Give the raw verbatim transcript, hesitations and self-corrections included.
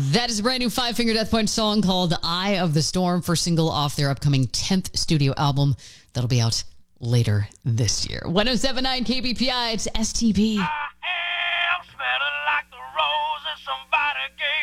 That is a brand new Five Finger Death Punch song called Eye of the Storm, first single off their upcoming tenth studio album that'll be out later this year. one oh seven point nine K B P I, it's S T P. I am smelling like the roses somebody gave